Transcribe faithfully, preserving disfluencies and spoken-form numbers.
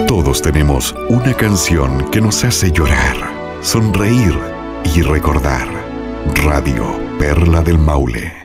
Todos tenemos una canción que nos hace llorar, sonreír y recordar. Radio Perla del Maule.